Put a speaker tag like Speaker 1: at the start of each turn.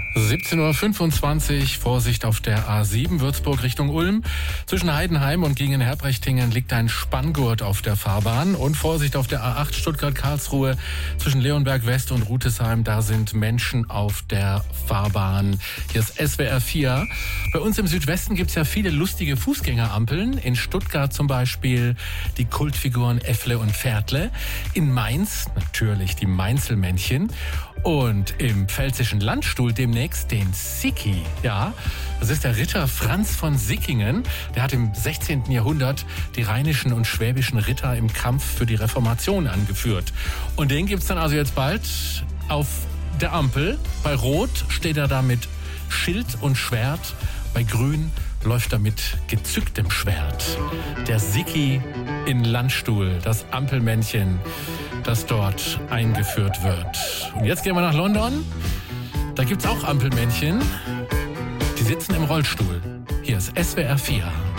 Speaker 1: 17:25 Uhr, Vorsicht auf der A7 Würzburg Richtung Ulm. Zwischen Heidenheim und Gingen-Herbrechtingen liegt ein Spanngurt auf der Fahrbahn. Und Vorsicht auf der A8 Stuttgart-Karlsruhe zwischen Leonberg West und Rütesheim. Da sind Menschen auf der Fahrbahn. Hier ist SWR 4. Bei uns im Südwesten gibt es ja viele lustige Fußgängerampeln. In Stuttgart zum Beispiel die Kultfiguren Äffle und Pferdle. In Mainz natürlich die Mainzelmännchen. Und im pfälzischen Landstuhl demnächst den Sicki. Ja, das ist der Ritter Franz von Sickingen. Der hat im 16. Jahrhundert die rheinischen und schwäbischen Ritter im Kampf für die Reformation angeführt. Und den gibt's dann also jetzt bald auf der Ampel. Bei Rot steht er da mit Schild und Schwert. Bei Grün läuft er mit gezücktem Schwert. Der Sicki in Landstuhl, das Ampelmännchen, das dort eingeführt wird. Und jetzt gehen wir nach London. Da gibt's auch Ampelmännchen. Die sitzen im Rollstuhl. Hier ist SWR 4.